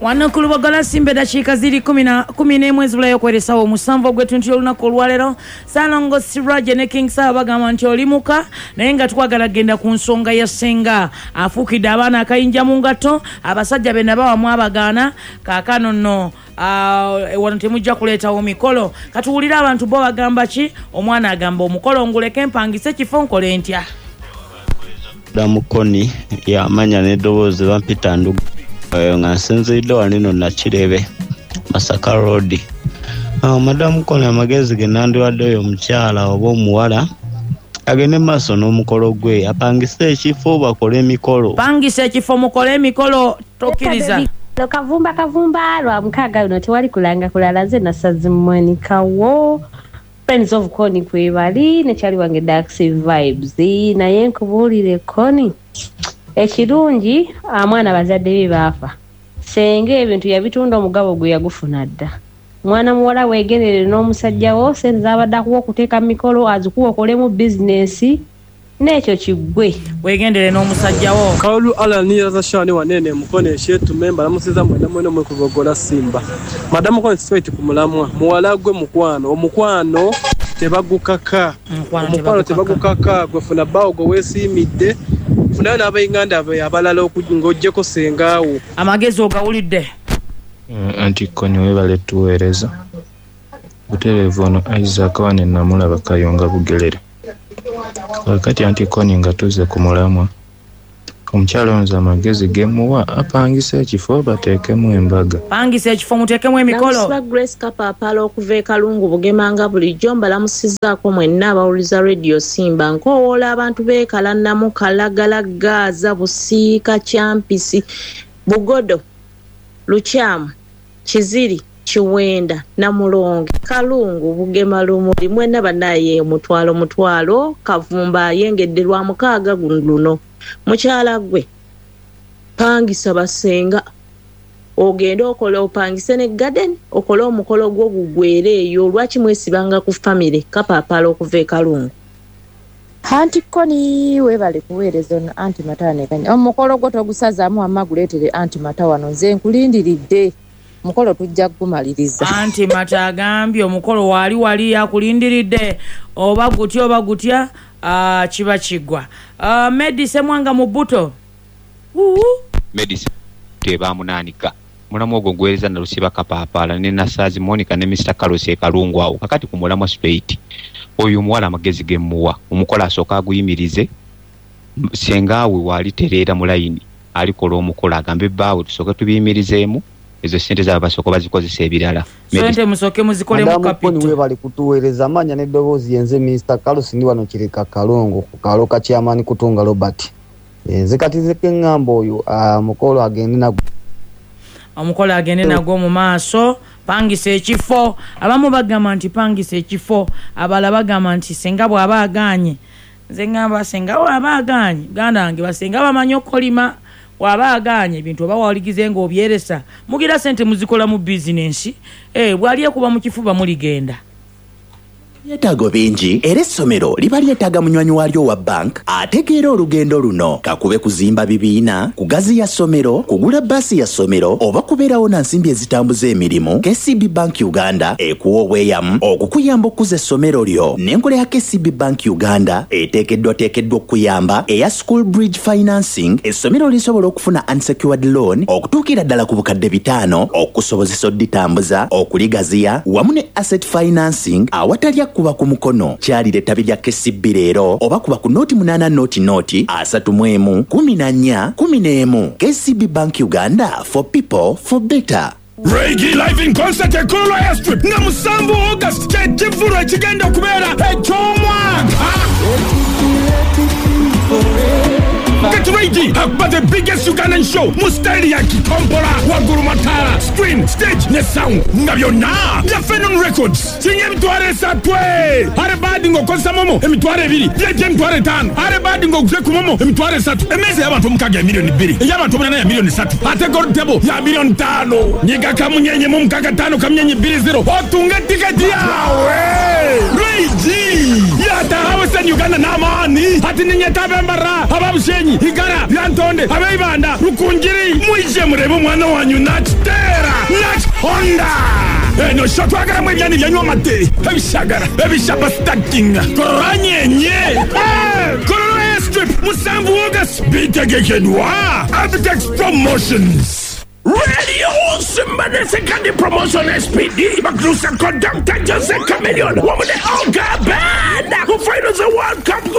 Wano ku Lubogola Simbe dakiika ziri 10 mwezi bulayo kweresawo omusanvu ogw'etuntu y'olunaku olwaleero Salongo Siraje ne King Saba bagamba nti olimuka naye nga twagala genda ku nsonga ya Ssenga afuukidde abaana akayinja mu ngato abasajja bena bawamu abagaana kaakano nno wano temujja kuleetawo mikolo katuwulira abantu bo bagamba ki omwana agamba omukolo nguleke empangise kifo nkole ntya Damukoni yamanya n'eddoboozi bampita ndugu nga nsinziridde wanino Nakirebe Masaka Road. Madamu Kone amagezi ge nandiwaddeyo omukyala oba omuwala agende maaso n'omukolo gwe apangise ekifo bakole emikolo. Pangise ekifo mukole emikolo tokkiriza. Kavumba lwa mukaaga luno tewali kulanga kulala nze nasazimwanikawo Friends of Koni kwebali nekyali wange Daxi Vibes naye nkubuulire Koni ekirungi mwana bazadde be baafa senge ebintu yabitunda omugabo gwe yagufuna dda mwana muwala weegerere n'omusajja wo sente zabadde akuwa okuteeka mikolo azikuwa okolemu bizinesi n'ekyo kiggwe weegendere n'omusajja wo Kaulu alaniya zashani wanene Mukone shetu memba namusiza mwena mwene mwe ku Lubogola Simba Madamu Kone straight ku mulamwa muwala gwe omukwano tebagukaka gwe funa bawo gwe weesiimidde funa n'abayinganda abalala okujjeko Sengaawo amagezi ogawulidde anti Koni webale tuweereza butereevu ono Isaac wane namulaba Kayonga Bugerere kati anti Koni nga tuze ku mulamwa omukyala onza amagezi gemuwa apangisa ekifo bateekemu embaga pangisa ekifo muteekemu emikolo Namusaba Grace Kapapala okuva e Kalungu Bugemanga bulijjo mbalamusizaako mwenna abawuliza Radio Simba nkowoola abantu beekalannamu Kalagala Gaza Busiika Kyampisi Bugodo Lukyamu Kiziri Kiwenda Namulonge Kalungu Bugema Lumuli mwenna bannaye mutwalo Kavumba ayengedde lwa mukaaga luno mukyala gwe pangisa basenga ogenda okola opangise ne garden okola omukolo gwo gugwere eyo lwaki mwesibanga ku family Kapapala okuva e Kalungu Anti Koni webale kuweereza no anti Matane kanya omukolo gwo togusazaamu amaguleetere anti Matawano nze nkulindiridde mukolo tujja kumaliriza anti Mata agambye omukolo wali yakulindiridde oba gutya kiba kigwa Medise Mwanga mu buto Medise teba munanika mulamu ogwo gwereza na Lusiba Kapapala ne Nasazi Monica ne Mr. Carlos e Kalungu awo kakati ku mulamu straight oyo muwala amagezi gemuwa omukola asooka aguyimirize Sengaawe wali tereera mu line alikola omukola agambe baawe tusooke tubiyimirizeemu ezo sente za basoko bazikozesa ebirala sente musoke muzikole mu kapito we bali kutuweereza amanya n'eddoboozi yenze Mr. Carlos ndi wano Kireka Kalongo ku kaloka kyamani kutunga Robert nze kati zeke ngamba oyo omukolo agende nagwo mu maaso pangisa ekifo abamu bagamba nti pangisa ekifo abala bagamba nti senga bw'aba aganye nze ngamba senga bw'aba aganye ganda wange basenga bamanyi okolima waba aganye ebintu oba waligize nga obyeresa mugira sente muzikola mu bizinensi bwali ekuba mu kifuba muligenda Yetago bingi era essomero liba lyetaaga munywanyi walyo wa bank ategeera olugendo luno kakube kuzimba bibiina kugaziya ssomero kugula basi ya ssomero oba kubeerawo na nsimbi ezitambuza emirimu KCB Bank Uganda ekuwa obweyamu okukuyamba okuza essomero lyo n'enkola ya KCB Bank Uganda eteekeddwa okuyamba eya school bridge financing essomero lisobola okufuna unsecured loan okutuukira ddala ku bukadde 5 okukusobozesa odditambuza okuligaziya wamu ne asset financing awatalya kuba ku mukono kyalire ttabi lya KCB leero oba kuba ku noti 8 noti 31 KCB Bank Uganda for people for better. Reggae live in concert at Kololo Airstrip na Musambu August kyekivulu ekigenda okubeera eky'omwaka. Get ready for the biggest Ugandan show Mustali ya Kitombola Waguru Matara screen stage ne sound nga byonna bya Phenon Records kinye emitwalo esatwe are badi ngo kosa momo emitwalo 2 bya emitwalo 5 are badi ngo gwe kumomo emitwalo 3 emeze y'abantu mukaga ya milioni 2 y'abantu munana ya milioni 3 ate gold table ya milioni 5 nyiga kamunyenye mu mukaga 5 kamnyenye 20 otunga ticket yawe Reggae yata hawasan Uganda namani ati ninye tabembara ababushenyi igara yantonde abeibanda rukunjiri mwijemo murebe omwana wanyu nakiteera nakihonda eno sho twagalamu ebyani byanywa amate ebishagara ebishapa stakinga koranyenye kororo airstrip musanvu August bitegekedwa Abitex Promotions Radio Simba the second promotion SPD Bakrusa conductor Jose Chameleon woman the Olga Band who finals the World Cup